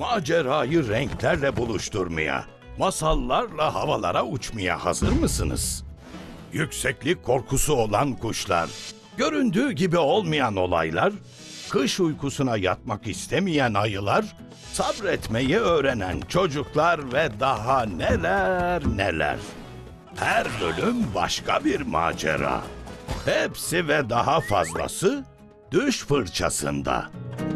Macerayı renklerle buluşturmaya, masallarla havalara uçmaya hazır mısınız? Yükseklik korkusu olan kuşlar, göründüğü gibi olmayan olaylar, kış uykusuna yatmak istemeyen ayılar, sabretmeyi öğrenen çocuklar ve daha neler neler. Her bölüm başka bir macera. Hepsi ve daha fazlası Düş Fırçasında.